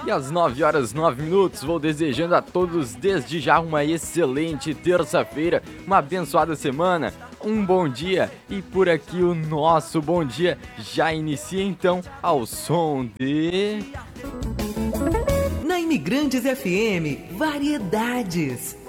E às 9h09, vou desejando a todos desde já uma excelente terça-feira, uma abençoada semana, um bom dia. E por aqui o nosso bom dia já inicia então ao som de... Na Imigrantes FM, variedades.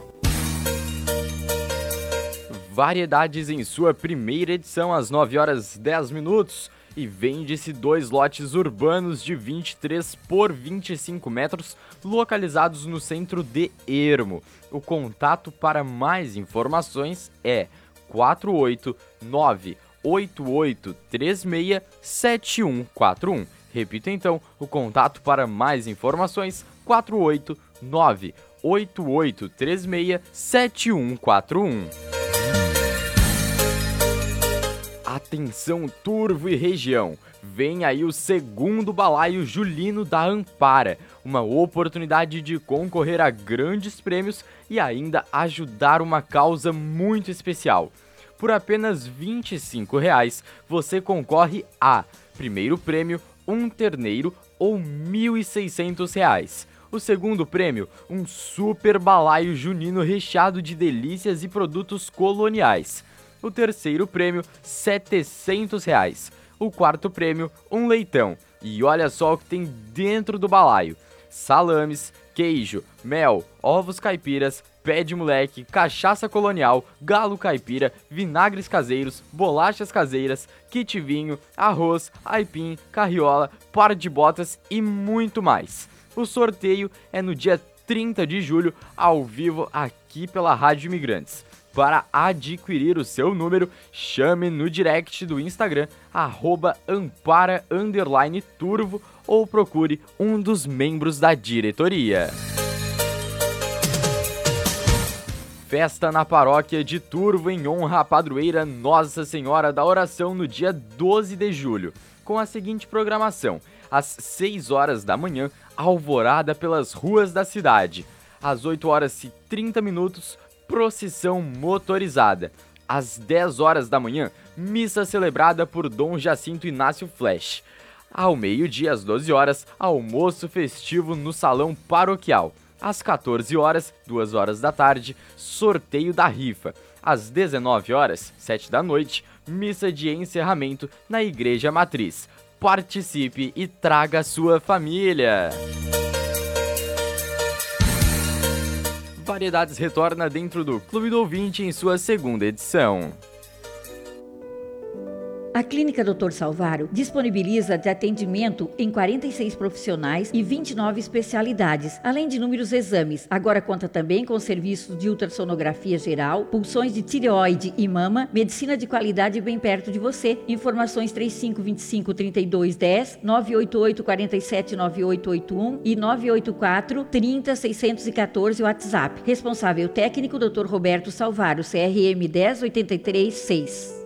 Variedades em sua primeira edição às 9h10. E vende-se 2 lotes urbanos de 23 por 25 metros, localizados no centro de Ermo. O contato para mais informações é 489-8836-7141. Repito então, o contato para mais informações, 489-8836-7141. Atenção, Turvo e região, vem aí o segundo balaio julino da Ampara, uma oportunidade de concorrer a grandes prêmios e ainda ajudar uma causa muito especial. Por apenas R$ 25,00 você concorre a primeiro prêmio, um terneiro ou R$ 1.600. O segundo prêmio, um super balaio junino recheado de delícias e produtos coloniais. O terceiro prêmio, R$ 700. O quarto prêmio, um leitão. E olha só o que tem dentro do balaio: salames, queijo, mel, ovos caipiras, pé de moleque, cachaça colonial, galo caipira, vinagres caseiros, bolachas caseiras, kit vinho, arroz, aipim, carriola, par de botas e muito mais. O sorteio é no dia 30 de julho, ao vivo aqui pela Rádio Imigrantes. Para adquirir o seu número, chame no direct do Instagram, @ampara_turvo, ou procure um dos membros da diretoria. Festa na paróquia de Turvo em honra à padroeira Nossa Senhora da Oração no dia 12 de julho, com a seguinte programação: às 6 horas da manhã, alvorada pelas ruas da cidade. Às 8h30, procissão motorizada. Às 10 horas da manhã, missa celebrada por Dom Jacinto Inácio Flash. Ao meio-dia, às 12 horas, almoço festivo no salão paroquial. Às 14 horas, 2 horas da tarde, sorteio da rifa. Às 19 horas, 7 da noite, missa de encerramento na Igreja Matriz. Participe e traga a sua família! Variedades retorna dentro do Clube do Ouvinte em sua segunda edição. A Clínica Dr. Salvário disponibiliza de atendimento em 46 profissionais e 29 especialidades, além de inúmeros exames. Agora conta também com serviços de ultrassonografia geral, punções de tireoide e mama, medicina de qualidade bem perto de você. Informações 3525-3210, 988-479881 e 984-30-614 WhatsApp. Responsável técnico Dr. Roberto Salvário, CRM 10836.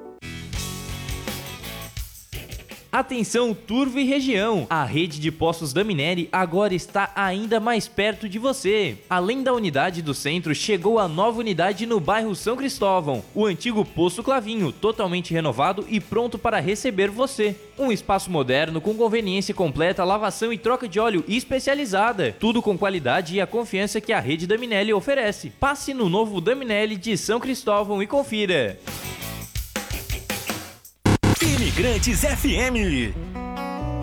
Atenção, Turvo e região! A rede de postos da Minere agora está ainda mais perto de você. Além da unidade do centro, chegou a nova unidade no bairro São Cristóvão, o antigo Posto Clavinho, totalmente renovado e pronto para receber você. Um espaço moderno com conveniência completa, lavação e troca de óleo especializada. Tudo com qualidade e a confiança que a rede da Minelli oferece. Passe no novo da Minelli de São Cristóvão e confira. Imigrantes FM.